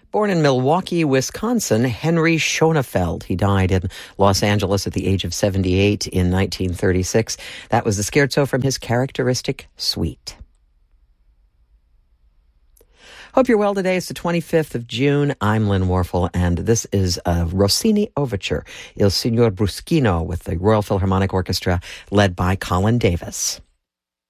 Born in Milwaukee, Wisconsin, Henry Schoenfeld. He died in Los Angeles at the age of 78 in 1936. That was the scherzo from his characteristic suite. Hope you're well today. It's the 25th of June. I'm Lynn Warfel, and this is a Rossini overture, Il Signor Bruschino, with the Royal Philharmonic Orchestra, led by Colin Davis.